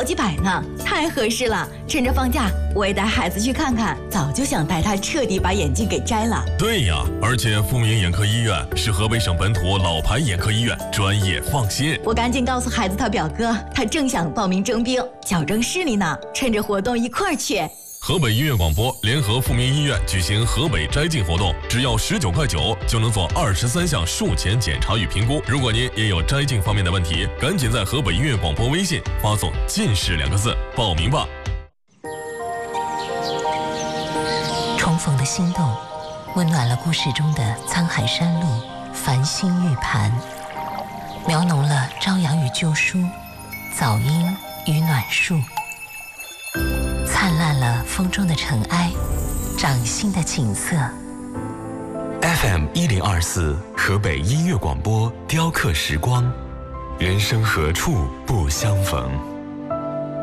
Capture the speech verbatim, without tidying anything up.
几百呢，太合适了。趁着放假，我也带孩子去看看，早就想带他彻底把眼镜给摘了。 对呀，而且富民眼科医院是河北省本土老牌眼科医院，专业放心。 我赶紧告诉孩子他表哥，他正想报名征兵，矫正视力呢，趁着活动一块儿去。 河北音乐广播联合富民医院举行河北摘镜活动，只要十九块九就能做二十三项术前检查与评估。如果您也有摘镜方面的问题，赶紧在河北音乐广播微信发送“近视”两个字报名吧。 重逢的心动，温暖了故事中的沧海山路、繁星玉盘，描浓了朝阳与旧书、早莺与暖树，灿烂了风中的尘埃，掌心的景色。 F M 一零二四河北音乐广播雕刻时光，人生何处不相逢。